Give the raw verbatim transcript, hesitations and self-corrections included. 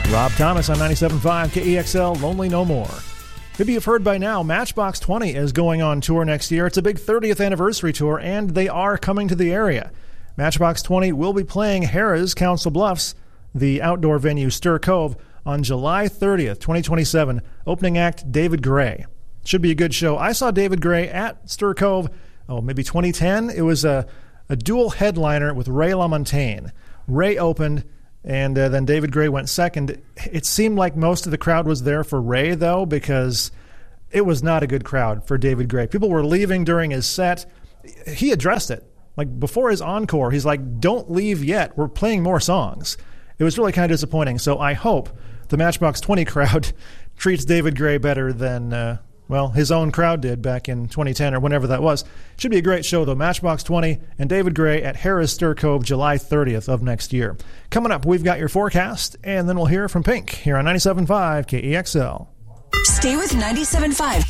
Rob Thomas on ninety-seven point five K E X L, Lonely No More. Maybe you've heard by now, Matchbox twenty is going on tour next year. It's a big thirtieth anniversary tour, and they are coming to the area. Matchbox twenty will be playing Harrah's Council Bluffs, the outdoor venue Stir Cove, on July thirtieth, twenty twenty-seven. Opening act, David Gray. Should be a good show. I saw David Gray at Stir Cove, oh, maybe twenty ten. It was a, a dual headliner with Ray LaMontagne. Ray opened, and uh, then David Gray went second. It seemed like most of the crowd was there for Ray, though, because it was not a good crowd for David Gray. People were leaving during his set. He addressed it. Like, before his encore, he's like, don't leave yet. We're playing more songs. It was really kind of disappointing. So I hope the Matchbox twenty crowd treats David Gray better than, uh, well, his own crowd did back in twenty ten or whenever that was. Should be a great show, though. Matchbox twenty and David Gray at Harrah's Stir Cove, July thirtieth of next year. Coming up, we've got your forecast, and then we'll hear from Pink here on ninety-seven point five K E X L. Stay with ninety-seven point five